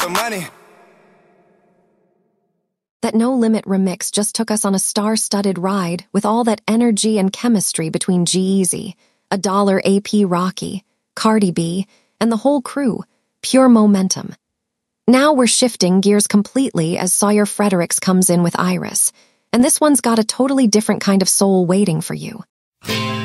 The money. That No Limit remix just took us on a star-studded ride with all that energy and chemistry between G-Eazy, $1 AP Rocky, Cardi B, and the whole crew. Pure momentum. Now we're shifting gears completely as Sawyer Fredericks comes in with Iris, and this one's got a totally different kind of soul waiting for you.